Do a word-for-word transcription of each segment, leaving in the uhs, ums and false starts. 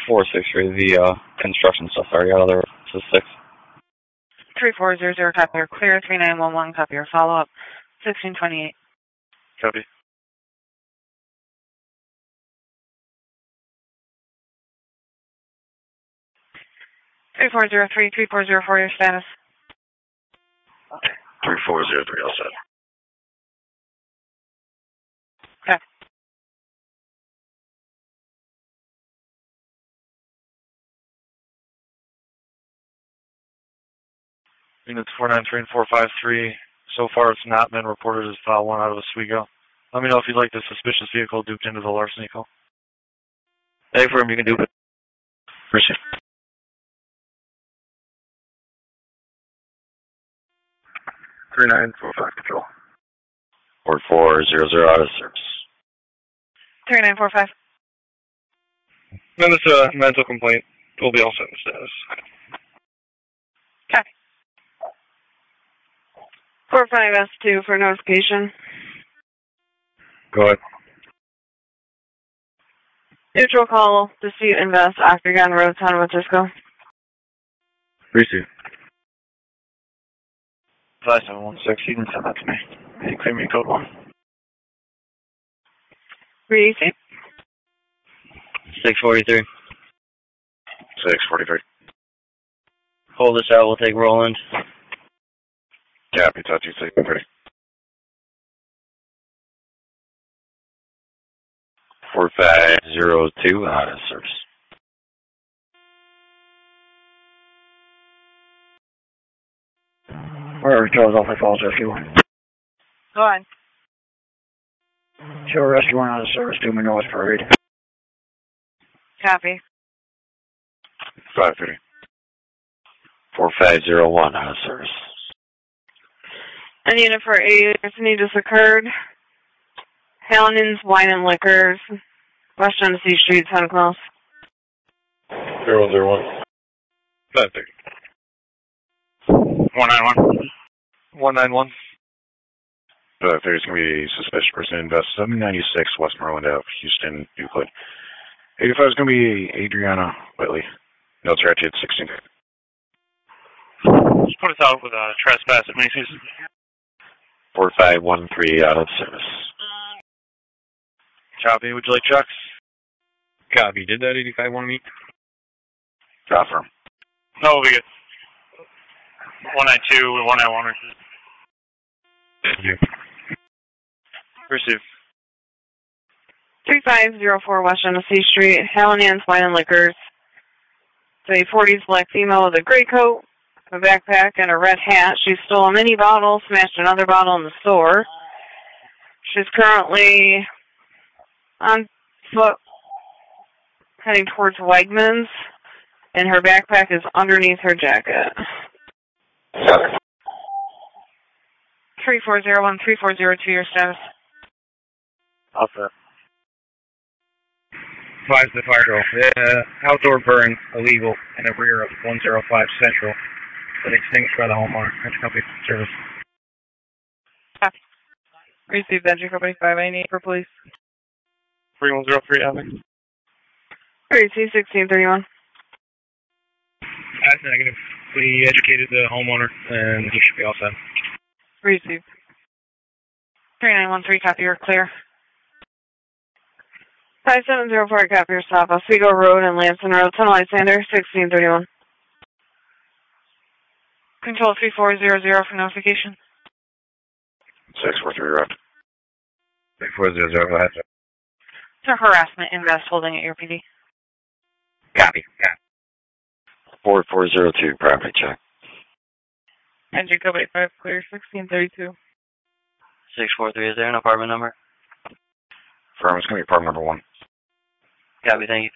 four six three, the uh, construction stuff already out of there. This is six. three four zero zero, copy your clear. three nine one one, copy your follow-up. sixteen twenty-eight. Copy. three four zero three, three four zero four, your status. three four zero three, all set. Okay. Units four nine three and four five three. So far, it's not been reported as file one out of Oswego. Let me know if you'd like the suspicious vehicle duped into the larceny call. Hey, firm, you can dupe it. Appreciate it. three nine four five control. four four zero zero out of service. three nine four five. And it's a mental complaint. We'll be all set in status. Copy. four five S two for notification. Go ahead. Neutral call, dispute invest, Octagon Road, San Francisco. Receive. five seven one six, you can send that to me. Hey, clear me code one. Receive. six forty-three. six forty-three. Hold this out, we'll take Roland. Copy, touch you, safe and ready. four five zero two out of service. Where Joe's Alpha Falls Rescue One. Go on. Show Rescue One out of service, due North Parade. Copy. five thirty. four five zero one out of service. A unit for eight years just occurred. Hallian's Wine and Liquors, West Genesee Street, Santa Claus. zero zero one. five thirty. one nine one. one nine one. five thirty is going to be a suspicious person invest seven ninety-six West Maryland Avenue, Houston, Euclid. eighty-five is going to be Adriana Whitley. Notes are actually at sixteen. Just put us out with a trespass at Macy's. four five one three out of service. Copy. Would you like checks? Copy. Did that eighty-five want to meet? Drop firm. No, we'll be good. one nine two and one nine one. Thank you. Receive. three five zero four West Genesee Street, Hallian's Wine and Liquors. It's a forties black female with a gray coat, a backpack, and a red hat. She stole a mini bottle, smashed another bottle in the store. She's currently on foot heading towards Wegmans, and her backpack is underneath her jacket. three four zero one, three four zero two, your status. All set. Advise the fire drill. Uh, outdoor burn illegal in the rear of one oh five Central. Been extinguished by the homeowner. Country Company Service. Copy. Received entry company five eighty-eight for police. three one zero three, Avenue. Receive sixteen thirty-one. That's negative. We educated the homeowner, and he should be all set. Received. three nine one three, copy, you're clear. five seven zero four, copy, your stop. Oswego Road and Lansing Road, Tunnel Lysander, sixteen thirty-one. Control three four zero zero for notification. six four three, right. six four zero zero, go ahead, sir. It's a harassment invest holding at your P D. Copy. Copy. four four zero two, property check. Entry code eight five, clear, sixteen thirty-two. six four three, is there an apartment number? Firm, it's going to be apartment number one. Copy, thank you.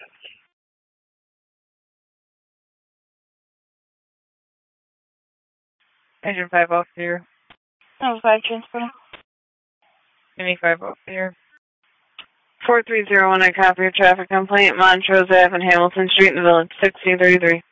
Engine five off here. Oh, five transport. Any five off here. four three zero one, I copy your traffic complaint. Montrose Avenue, Hamilton Street in the village, sixteen thirty-three.